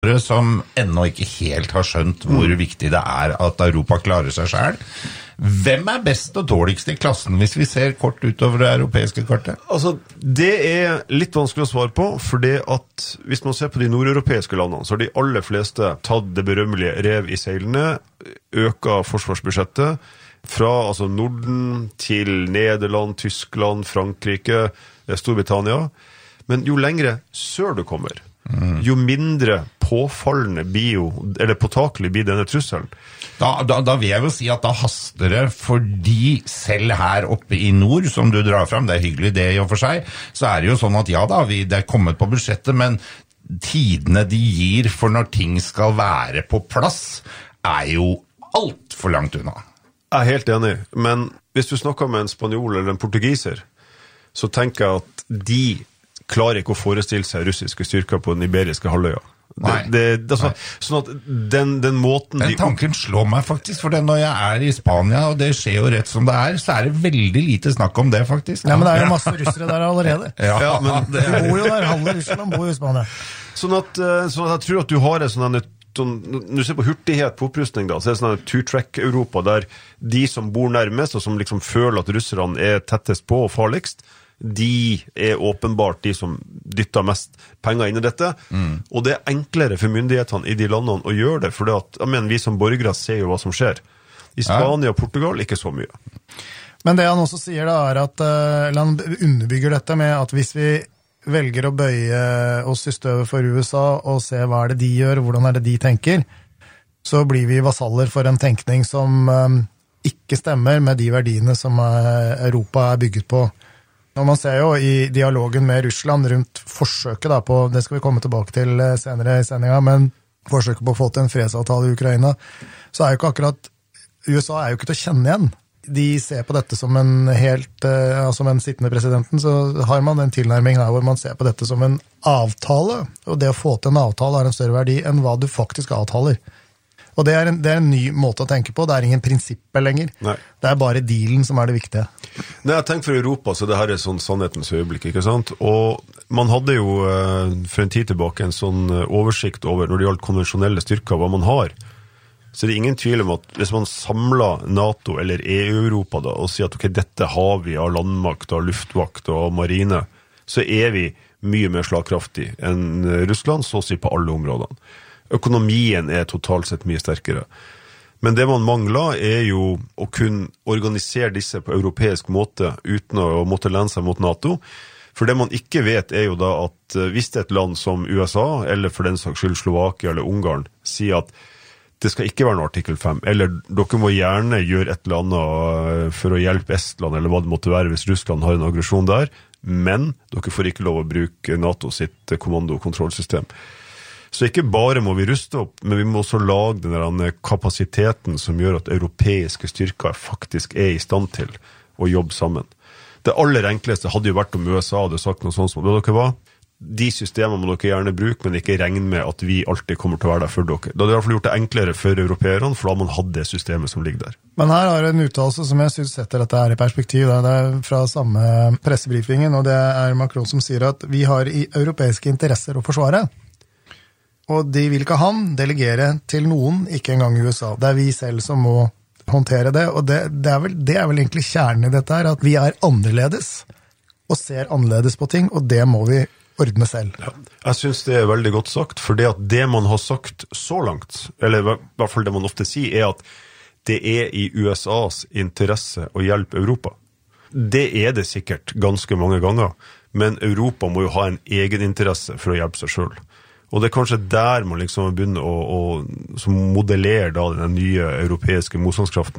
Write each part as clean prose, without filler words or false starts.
som ennå ikke helt har skjønt hvor viktig det at Europa klarer seg selv. Hvem best og dårligst i klassen hvis vi ser kort utover det europeiske kartet? Altså, det litt vanskelig å svare på, for det at hvis man ser på de nordeuropeiske landene, så har de aller fleste tatt det berømmelige rev i seilene, øket forsvarsbudsjettet, fra altså Norden til Nederland, Tyskland, Frankrike, Storbritannia. Men jo lengre sør du kommer, jo mindre påfallende eller påtakelig blir denne trusselen. Da vil jeg jo si at da haster det, fordi selv her oppe i nord, som du drar frem, det hyggelig det i og for seg, så det jo sånn at ja da, det kommet på budsjettet, men tidene de gir for når ting skal være på plass, jo alt for langt unna. Jeg helt enig, men hvis du snakker med en spanjol eller en portugiser, så tenker jeg at de klarer ikke å forestille seg russiske styrker på den iberiske halvøya. Altså, sånn at den måten den tanken slår meg faktisk, for når jeg i Spania, og det skjer jo rett som det så det veldig lite snakk om det faktisk. Ja, men det jo masse russere der allerede. Ja, men de bor jo der, halve Russland bor jo i Spania. Sånn at jeg tror at du har når du ser på hurtighet på opprustning da, så det sånn two-track-Europa der de som bor nærmest og som liksom føler at russerne tettest på og farligst, de åpenbart de som dytter mest penger inn i dette, og det enklere for myndighetene i de landene å gjøre det, for vi som borgere ser jo hva som skjer. I Spania og Portugal ikke så mye. Men det han også sier da at han underbygger dette med at hvis vi velger å bøye oss i støvet for USA og se hva det de gjør, hvordan det de tenker, så blir vi vasaller for en tenkning som ikke stemmer med de verdiene som Europa bygget på. Og man ser jo i dialogen med Russland rundt forsøket da på, det skal vi komme tilbake til senere i sendingen, men forsøket på å få til en fredsavtale i Ukraina, så jo ikke akkurat, USA jo ikke til å kjenne igjen. De ser på dette som en altså med den sittende presidenten, så har man en tilnærming her hvor man ser på dette som en avtale, og det å få til en avtale har en større verdi enn hva du faktisk avtaler. Og det en ny måte å tenke på, det ingen prinsipper lenger. Nei. Det bare dealen som det viktige. Nei, jeg tenker for Europa, så det her sånn sannhetens øyeblikk, ikke sant? Og man hadde jo for en tid tilbake en sånn oversikt over når det gjaldt konvensjonelle styrker, hva man har. Så det ingen tvil om at hvis man samler NATO eller EU-Europa da, og sier at ok, dette har vi av landmakt, av luftvakt og marine, så vi mye mer slagkraftig enn Russland, så å si på alle områdene. Økonomien totalt sett mye sterkere. Men det man mangler jo å kunne organisere disse på europeisk måte uten å måtte lene seg mot NATO. For det man ikke vet jo da at hvis det et land som USA, eller for den saks skyld Slovakia eller Ungarn, sier at det skal ikke være en artikkel 5, eller dere må gjerne gjøre et eller annet for å hjelpe Estland, eller hva det måtte være hvis Russland har en aggresjon der, men dere får ikke lov å bruke NATO sitt kommando- og kontrollsystem. Så ikke bare må vi ruste opp, men vi må også lage den kapasiteten som gjør at europeiske styrker faktisk i stand til å jobbe sammen. Det aller enkleste hadde jo vært om USA hadde sagt noe sånt som det dere var. De systemene må dere gjerne bruke, men ikke regne med at vi alltid kommer til å være der for dere. Da hadde i hvert fall gjort det enklere for europeerne, for da man hadde det systemet som ligger der. Men her har du en uttalelse som jeg synes setter dette i perspektiv. Det fra samme pressebrifingen, og det Macron som sier at vi har i europeiske interesser å forsvare. Og de vil ikke han delegere til noen, ikke engang i USA. Det vi selv som må håndtere det, og det vel egentlig kjernen i dette her, at vi annerledes, og ser annerledes på ting, og det må vi ordne selv. Ja, jeg synes det veldig godt sagt, for det man har sagt så langt, eller i hvert fall det man ofte sier, at det i USAs interesse å hjelpe Europa. Det det sikkert ganske mange ganger, men Europa må jo ha en egen interesse for å hjelpe seg selv. Og det kanskje der man liksom begynner å modellere da den nye europeiske motstandskraften.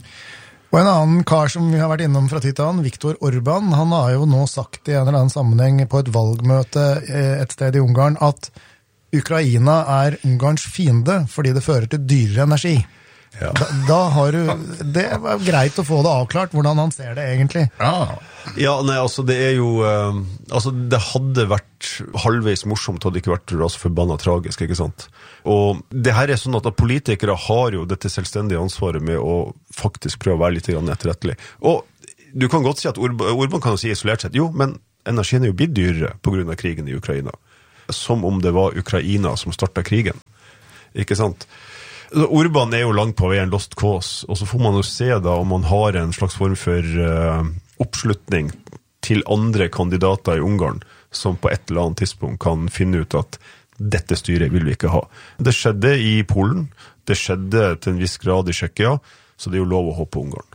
Og en annen kar som vi har vært innom fra tid til annen, Viktor Orban, han har jo nå sagt i en eller annen sammenheng på et valgmøte et sted i Ungarn at Ukraina Ungarns fiende fordi det fører til dyrere energi. Ja. Da har du, det var greit å få det avklart, hvordan han ser det egentlig. Ja, nei, altså det jo, altså det hadde vært halvveis morsomt, hadde det ikke vært så forbannet tragisk, ikke sant? Og det her sånn at politikere har jo dette selvstendige ansvaret med å faktisk prøve å være litt etterrettelig. Og du kan godt si at Orban kan si isolert sett, jo, men energien jo blitt dyrere på grunn av krigen i Ukraina. som om det var Ukraina som startet krigen. Ikke sant? Orban jo langt på vei en lost cause, og så får man jo se da om man har en slags form for oppslutning til andre kandidater i Ungarn, som på et eller annet tidspunkt kan finne ut at dette styret vil vi ikke ha. Det skjedde i Polen, det skjedde til en viss grad i Tsjekkia, så det jo lov å håpe på Ungarn.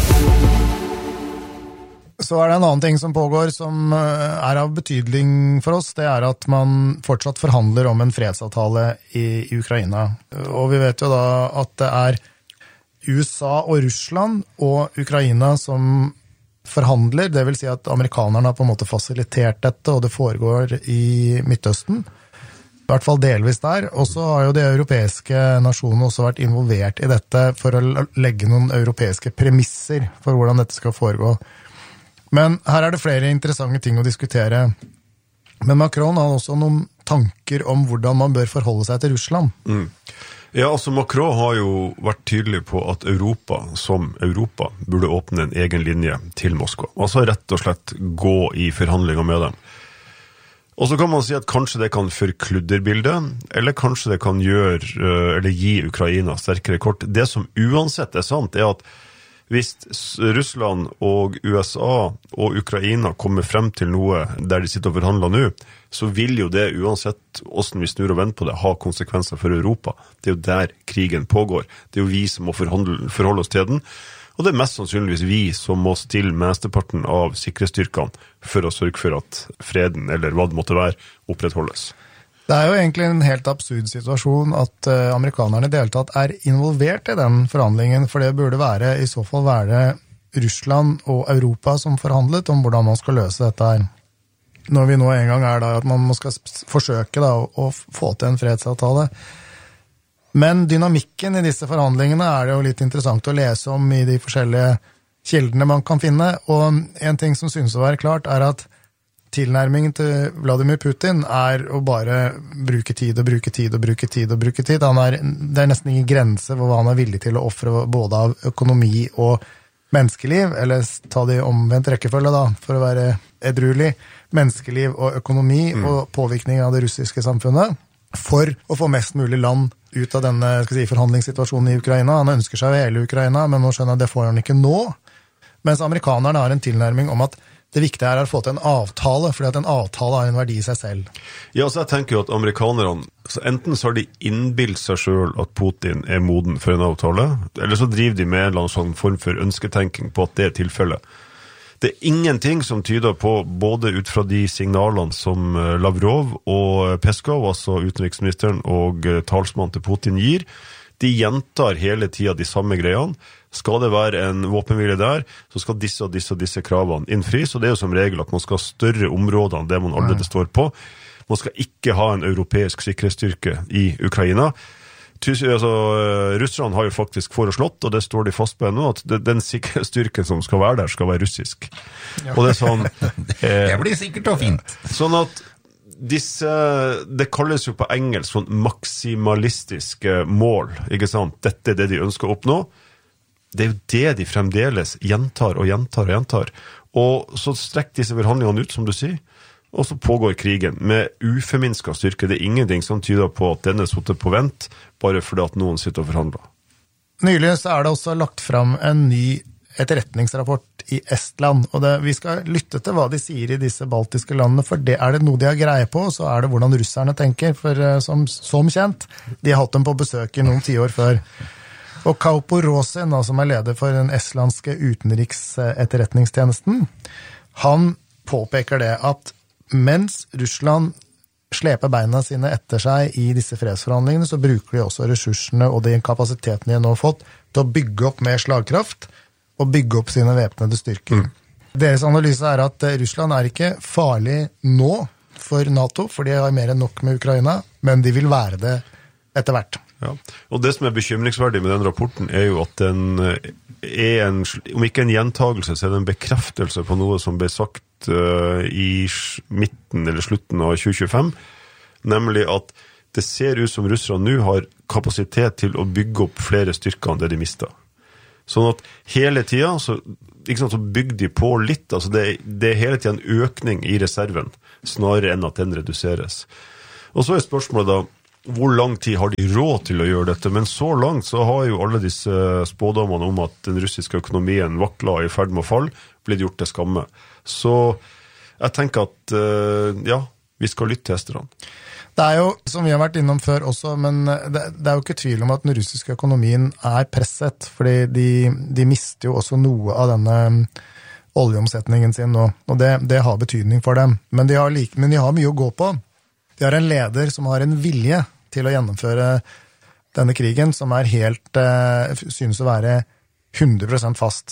Så det en annen ting som pågår som av betydning for oss, det at man fortsatt forhandler om en fredsavtale i Ukraina. Og vi vet jo da at det USA og Russland og Ukraina som forhandler, det vil si at amerikanerne har på en måte fasilitert dette, og det foregår i Midtøsten. I hvert fall delvis der. Og så har jo de europeiske nasjonene også vært involvert i dette for å legge noen europeiske premisser for hvordan dette skal foregå. Men her det flere interessante ting å diskutere. Men Macron har også noen tanker om hvordan man bør forholde seg til Russland. Ja, altså Macron har jo vært tydelig på at Europa, som Europa, burde åpne en egen linje til Moskva. Altså rett og slett gå i forhandlinger med dem. Og så kan man si at kanskje det kan forkludre bildet, eller kanskje det kan eller gi Ukraina sterkere kort. Det som uansett sant, at hvis Russland og USA og Ukraina kommer frem til noe der de sitter og forhandler nå, så vil jo det uansett hvordan vi snur og vender på det, ha konsekvenser for Europa. Det jo der krigen pågår. Det jo vi som må forholde oss til den. Og det mest sannsynligvis vi som må stille mesteparten av sikkerhetsstyrkene for å sørge for at freden, eller hva det måtte være, opprettholdes. Det jo egentlig en helt absurd situasjon at amerikanerne i det hele tatt involvert i den forhandlingen, for det burde i så fall være Russland og Europa som forhandlet om hvordan man skal løse dette her. Når vi nå en gang da at man skal forsøke da, å få til en fredsavtale. Men dynamikken i disse forhandlingene det jo litt interessant å lese om i de forskjellige kildene man kan finne, og en ting som synes å være klart at tilnærmingen til Vladimir Putin å bare bruke tid og bruke tid og bruke tid og bruke tid. Det nesten ingen grense for hva han villig til å offre både av økonomi og menneskeliv, eller ta det i omvendt rekkefølge da, for å være edruelig, menneskeliv og økonomi og påvirkning av det russiske samfunnet, for å få mest mulig land ut av denne forhandlingssituasjonen i Ukraina. Han ønsker seg hele Ukraina, men nå skjønner jeg det får han ikke nå. Mens amerikanerne har en tilnærming om at det viktige å få til en avtale, fordi at en avtale har en verdi i seg selv. Ja, så jeg tenker jo at amerikanerne, enten så har de innbilt seg selv at Putin moden for en avtale, eller så driver de med en eller annen sånn form for ønsketenking på at det tilfellet. Det ingenting som tyder på, både ut fra de signalene som Lavrov og Peskov, altså utenriksministeren og talsmann til Putin gir, de gjentar hele tiden de samme greiene. Skal det være en våpenhvile der, så skal disse kravene innfris, og det jo som regel at man skal ha større områder enn det man allerede står på. Man skal ikke ha en europeisk sikkerhetsstyrke i Ukraina. Russland har jo faktisk foreslått, og det står de fast på ennå, at den sikkerhetsstyrken som skal være der, skal være russisk. Ja. Og det sånn... det blir sikkert og fint. Sånn at det kalles jo på engelsk sånn maksimalistiske mål, ikke sant? Dette det de ønsker å oppnå. Det jo det de fremdeles gjentar og gjentar og gjentar. Og så strekker disse forhandlingene ut, som du sier, og så pågår krigen med uforminsket styrke. Det ingenting som tyder på at denne sitter på vent, bare fordi at noen sitter og forhandler. Nylig så det også lagt fram en ny etterretningsrapport i Estland, og vi skal lytte til hva de sier i disse baltiske landene, for det det noe de har greie på, så det hvordan russerne tenker, for som kjent, de har hatt dem på besøk i noen 10 år før. Og Kaupo Rosin, som leder for den estlandske utenriksetterretningstjenesten, han påpeker det at mens Russland sleper beina sine etter seg i disse fredsforhandlingene, så bruker de også ressursene og den kapasiteten de nå har fått til å bygge opp mer slagkraft og bygge opp sine væpnede styrker. Deres analyse at Russland ikke farlig nå for NATO, for de har mer enn nok med Ukraina, men de vil være det etter hvert. Ja. Og det som bekymringsverdig med den rapporten jo at den om ikke en gjentagelse, så det en bekreftelse på noe som ble sagt i midten eller slutten av 2025, nemlig at det ser ut som russerne nå har kapasitet til å bygge opp flere styrker enn det de mistet. Sånn at hele tiden så bygger de på litt, altså det hele tiden en økning i reserven, snarere enn at den reduseres. Og så spørsmålet da, hvor lang tid har de råd til å gjøre dette? Men så langt så har jo alle disse spådommene om at den russiske økonomien vakla i ferd med å falle, blitt gjort til skamme. Så jeg tenker at, ja, vi skal lytte til hesterne. Det jo, som vi har vært innom før også, men det jo ikke tvil om at den russiske økonomien presset, fordi de mister jo også noe av denne oljeomsetningen sin nå, og det har betydning for dem. Men de har mye å gå på. De har en leder som har en vilje til å gjennomføre denne krigen, som helt, synes å være 100% fast.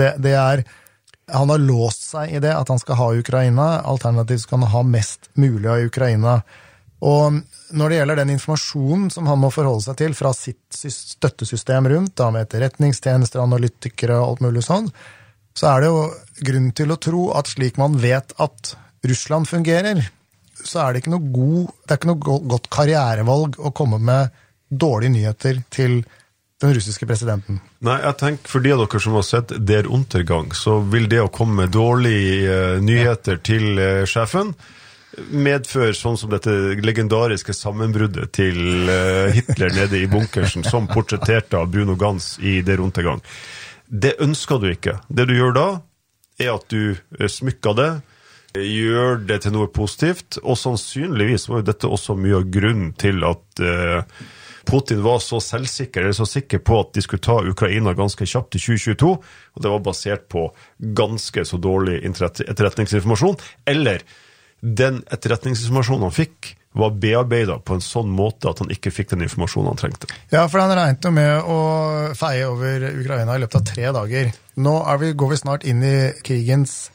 Han har låst seg i det, at han skal ha Ukraina, alternativt skal han ha mest mulig av Ukraina. Og når det gjelder den informasjonen som han må forholde seg til fra sitt støttesystem rundt, da med etterretningstjenester, analytikere og alt mulig sånn, så det jo grunn til å tro at slik man vet at Russland fungerer, så det ikke noe godt karrierevalg å komme med dårlige nyheter til den russiske presidenten. Nei, jeg tenker, for de av dere som har sett Der Untergang, så vil det å komme med dårlige nyheter til sjefen medføre sånn som dette legendariske sammenbruddet til Hitler nede i bunkersen, som portretterte av Bruno Ganz i Der Untergang. Det ønsker du ikke. Det du gjør da, at du smykker det, gjør det til noe positivt, og sannsynligvis var jo dette også mye av grunnen til at Putin var så selvsikker, eller så sikker på at de skulle ta Ukraina ganske kjapt i 2022, og det var basert på ganske så dårlig etterretningsinformasjon, eller den etterretningsinformasjonen han fikk var bearbeidet på en sånn måte at han ikke fikk den informasjonen han trengte. Ja, for han regnet jo med å feie over Ukraina i løpet av 3 dager. Nå går vi snart inn i krigens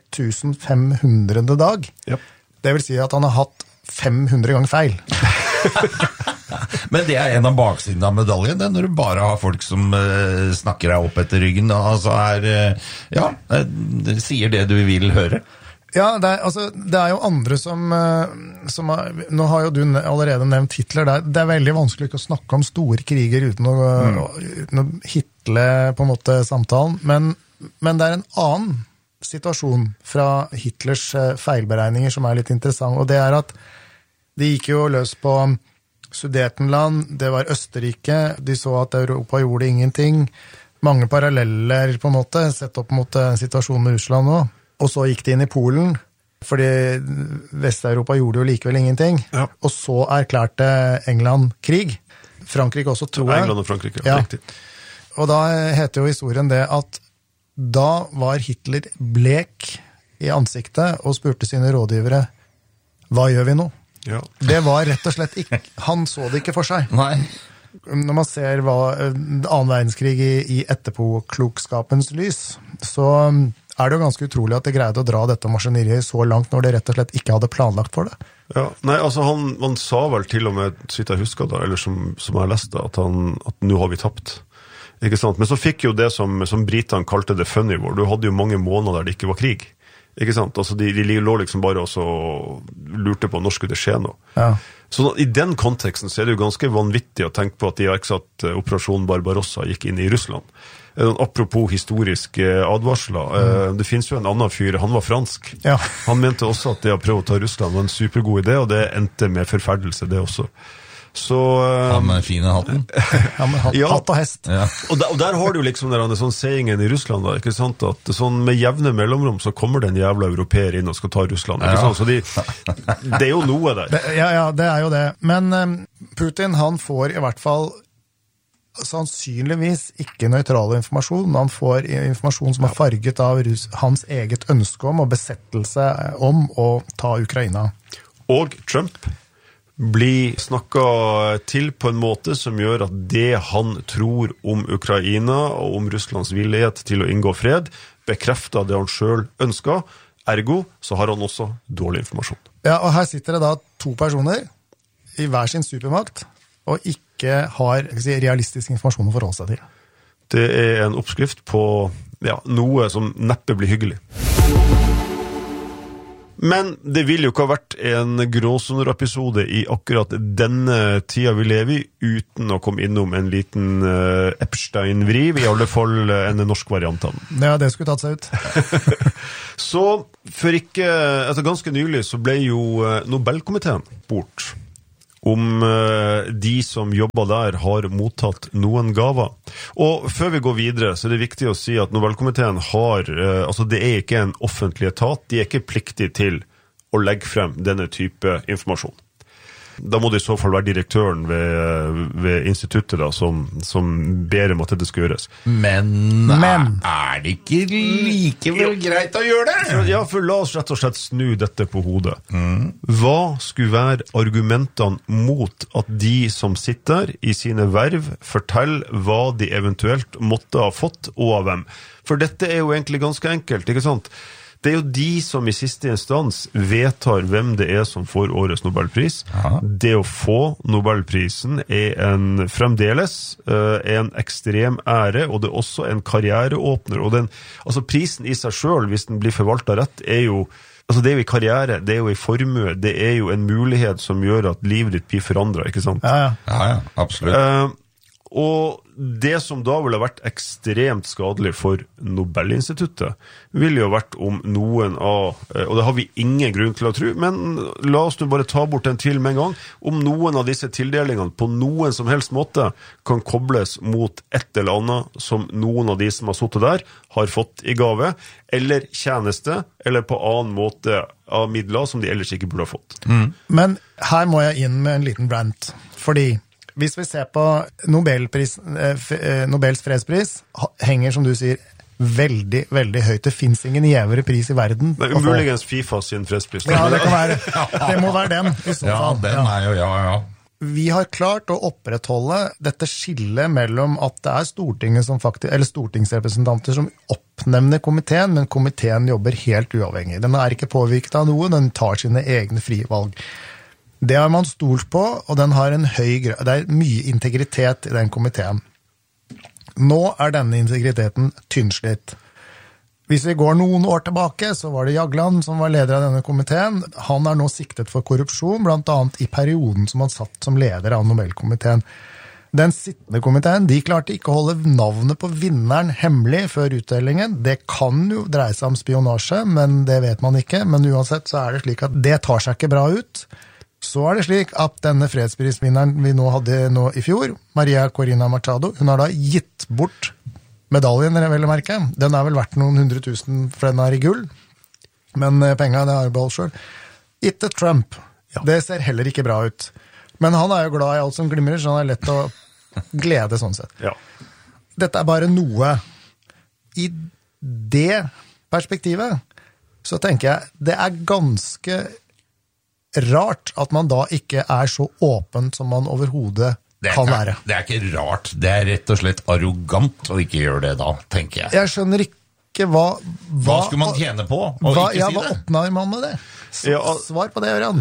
1500. dag. Yep. Det vil si at han har hatt 500 ganger feil. Men det en av baksiden av medaljen, det når du bare har folk som snakker deg opp etter ryggen, altså sier det du vil høre. Ja, det jo andre som nå har jo du allerede nevnt Hitler, det veldig vanskelig ikke å snakke om store kriger uten å hitle på en måte samtalen, men det en annen situasjon fra Hitlers feilberegninger som litt interessant, og det at de gikk jo løs på Sudetenland, det var Østerrike, de så at Europa gjorde ingenting, mange paralleller på en måte, sett opp mot situasjonen med Russland nå, og så gikk de inn i Polen, fordi Vest-Europa gjorde jo likevel ingenting, og så erklærte England krig, Frankrike også, tror jeg. England og Frankrike, ja. Riktig. Og da heter jo historien det at da var Hitler blek i ansiktet og spurte sine rådgivere, hva gjør vi nå? Ja. Det var rett og slett ikke, han så det ikke for seg. Nei. Når man ser annen verdenskrig i etterpåklokskapens lys, så det jo ganske utrolig at de greide å dra dette maskineriet så langt når de rett og slett ikke hadde planlagt for det. Ja, nei, altså han sa vel til og med, så vidt jeg husker da, eller som jeg har lest da, at nå har vi tapt. Ikke sant? Men så fikk jo det som britene kalte det funny war. Du hadde jo mange måneder der det ikke var krig. Ikke sant? Altså de lå liksom bare og lurte på når skulle det skje nå. Ja. Så i den konteksten så det jo ganske vanvittig å tenke på at de iverksatte Operasjon Barbarossa gikk inn i Russland. Apropos historiske advarsler, det finnes jo en annen fyr, han var fransk. Ja. Han mente også at det å prøve å ta Russland var en supergod idé, og det endte med forferdelse det også. Så, han med fine hatten. Ja, med hatt og hest. Ja. Og der har du jo liksom den sånn sayingen i Russland da, ikke sant? At sånn med jevne mellomrom så kommer det en jævla europeer inn og skal ta Russland, ikke sant? Så det jo noe der. Ja, det jo det. Men Putin, han får i hvert fall sannsynligvis ikke nøytral informasjon. Han får informasjon som farget av hans eget ønske om og besettelse om å ta Ukraina. Og Trump blir snakket til på en måte som gjør at det han tror om Ukraina og om Russlands villighet til å inngå fred, bekrefter det han selv ønsker, ergo så har han også dårlig informasjon. Ja, og her sitter det da 2 personer i hver sin supermakt og ikke har realistisk informasjon å forholde seg til. Det en oppskrift på noe som neppe blir hyggelig. Men det vil jo ikke ha vært en gråsoner-episode i akkurat denne tida vi lever i, uten å komme innom en liten Epstein-vriv, i alle fall en norsk variant av den. Ja, det skulle tatt seg ut. Så ganske nylig så ble jo Nobelkomiteen bort. om de som jobber der har mottatt noen gaver. Og før vi går videre, så er det viktig å si at Nobelkomiteen har, altså det er ikke en offentlig etat, de er ikke pliktig til å legge frem denne type informasjon. Da må det i så fall være direktøren ved instituttet da, som ber om at dette skal gjøres. Men er det ikke likevel greit å gjøre det? Ja, for la oss rett og slett snu dette på hodet. Hva skulle være argumentene mot at de som sitter i sine verv forteller hva de eventuelt måtte ha fått og av hvem? For dette er jo egentlig ganske enkelt, ikke sant? Det er jo de som i siste instans vedtar hvem det er som får årets Nobelpris. Aha. Det å få Nobelprisen er fremdeles en ekstrem ære, og det er også en karriereåpner. Og altså prisen i seg selv, hvis den blir forvaltet rett, er jo altså det er jo i karriere, det er jo i formue, det er jo en mulighet som gjør at livet ditt blir forandret, ikke sant? Ja, absolutt. Og det som da ville vært ekstremt skadelig for Nobelinstituttet, ville jo vært om noen av, og det har vi ingen grunn til å tro, men la oss nå bare ta bort en tvil med en gang, om noen av disse tildelingene på noen som helst måte kan kobles mot et eller annet som noen av de som har suttet der har fått i gave, eller tjeneste, eller på annen måte av midler som de ellers ikke burde ha fått. Men her må jeg inn med en liten rant, fordi hvis vi ser på Nobels fredspris, henger, som du sier, veldig, veldig høyt. Det finnes ingen gjevere pris i verden. Det er umuligens FIFA sin fredspris. Ja, det kan være. Det må være den, i så fall. Ja, den er jo, ja. Vi har klart å opprettholde dette skillet mellom at det er Stortinget som faktisk, eller stortingsrepresentanter som oppnevner komiteen, men komiteen jobber helt uavhengig. Den er ikke påvirket av noe, den tar sine egne frie valg. Det har man stolt på, og den har det er mye integritet i den komiteen. Nå er denne integriteten tynnslitt. Hvis vi går noen år tilbake, så var det Jagland som var leder av denne komiteen. Han er nå siktet for korrupsjon, blant annet i perioden som han satt som leder av Nobelkomiteen. Den sittende komiteen, de klarte ikke å holde navnet på vinneren hemmelig før utdelingen. Det kan jo dreie seg om spionasje, men det vet man ikke. Men uansett så er det slik at det tar seg ikke bra ut. Så er det slik at denne fredsprisvinneren vi nå hadde i fjor, Maria Corina Machado, hun har da gitt bort medaljen, vel å merke. Den er vel verdt noen 100 000 for den er i gull, men penger, det har jo beholdt selv. Gitt til Trump. Ja. Det ser heller ikke bra ut. Men han er jo glad i alt som glimrer, så han er lett å glede sånn sett. Ja. Dette er bare noe. I det perspektivet så tenker jeg, det er ganske rart at man da ikke er så åpen som man overhodet kan være. Det er ikke rart, det er rett og slett arrogant å ikke gjøre det da, tenker jeg. Jeg skjønner ikke hva skulle man tjene på å ikke si det? Hva oppnår man med det? Svar på det, Ørjan.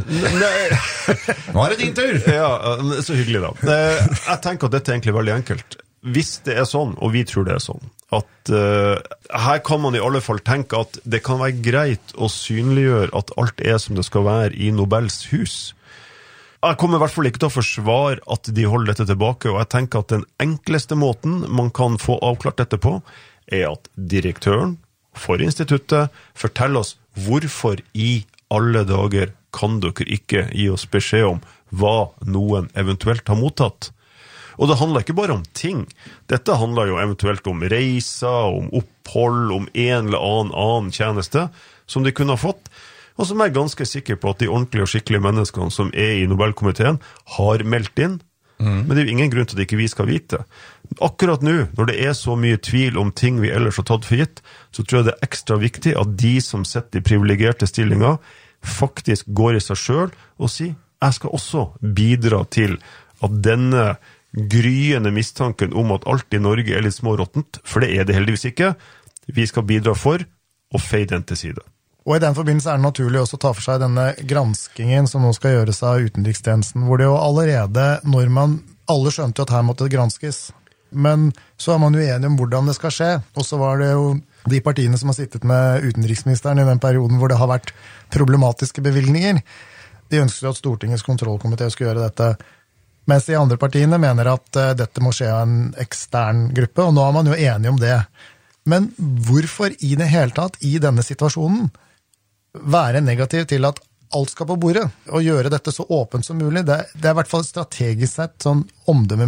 Nå er det din tur! Ja, så hyggelig da. Jeg tenker at dette er egentlig veldig enkelt. Hvis det er sånn, og vi tror det er sånn, at her kan man i alle fall tenke at det kan være greit å synliggjøre at alt er som det skal være i Nobels hus. Jeg kommer i hvert fall ikke til å forsvare at de holder dette tilbake, og jeg tenker at den enkleste måten man kan få avklart dette på, er at direktøren for instituttet forteller oss hvorfor i alle dager kan dere ikke gi oss beskjed om hva noen eventuelt har mottatt. Og det handler ikke bare om ting. Dette handler jo eventuelt om reiser, om opphold, om en eller annen tjeneste som de kunne ha fått, og som er ganske sikker på at de ordentlige og skikkelige menneskene som er i Nobelkomiteen har meldt inn. Men det er jo ingen grunn til at ikke vi skal vite. Akkurat nå, når det er så mye tvil om ting vi ellers har tatt for gitt, så tror jeg det er ekstra viktig at de som sitter i privilegerte stillinger faktisk går i seg selv og sier, jeg skal også bidra til at denne gryende mistanken om at alt i Norge er litt småråttent, for det er det heldigvis ikke. Vi skal bidra for å feie den til side. Og i den forbindelse er det naturlig også å ta for seg denne granskingen som nå skal gjøres av utenrikstjenesten, hvor det jo allerede, alle skjønte jo at her måtte det granskes, men så er man jo enige om hvordan det skal skje, og så var det jo de partiene som har sittet med utenriksministeren i den perioden hvor det har vært problematiske bevilgninger, de ønsker at Stortingets kontrollkomité skal gjøre dette, mens de andre partiene mener at dette må skje av en ekstern gruppe, og nå er man jo enige om det. Men hvorfor i det hele tatt, i denne situasjonen, være negativ til at alt skal på bordet, og gjøre dette så åpent som mulig, det er i hvert fall strategisk sett sånn omdømme